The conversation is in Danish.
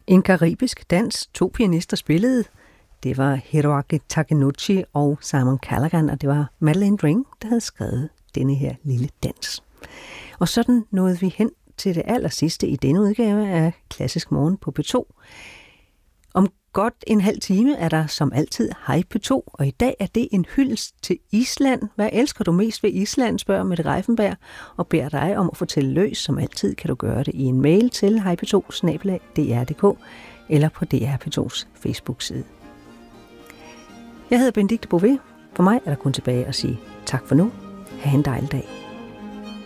En karibisk dans, 2 pianister spillede. Det var Hiroaki Takenouchi og Simon Callaghan, og det var Madeleine Dring, der havde skrevet denne her lille dans. Og sådan nåede vi hen til det allersidste i denne udgave af Klassisk Morgen på P2. Om godt en halv time er der som altid Hej P2, og i dag er det en hyldest til Island. Hvad elsker du mest ved Island, spørger Mette Greiffenberg, og beder dig om at fortælle løs. Som altid kan du gøre det i en mail til hejp2@dr.dk eller på DR P2's Facebook-side. Jeg hedder Benedikte Bové. For mig er der kun tilbage at sige tak for nu. Ha' en dejlig dag.